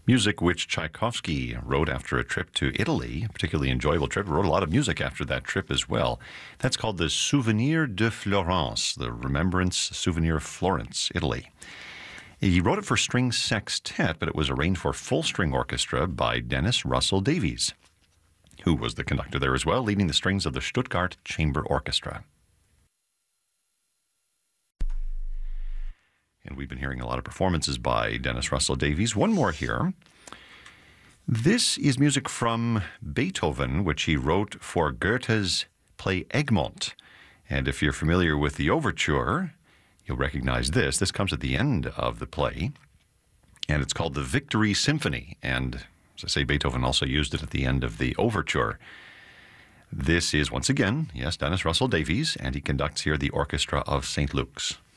Music which Tchaikovsky wrote after a trip to Italy, a particularly enjoyable trip. He wrote a lot of music after that trip as well. That's called the Souvenir de Florence, the Remembrance Souvenir of Florence, Italy. He wrote it for string sextet, but it was arranged for full string orchestra by Dennis Russell Davies, who was the conductor there as well, leading the strings of the Stuttgart Chamber Orchestra. And we've been hearing a lot of performances by Dennis Russell Davies. One more here. This is music from Beethoven, which he wrote for Goethe's play Egmont. And if you're familiar with the overture, you'll recognize this. This comes at the end of the play, and it's called the Victory Symphony. And as I say, Beethoven also used it at the end of the overture. This is, once again, yes, Dennis Russell Davies, and he conducts here the Orchestra of St. Luke's.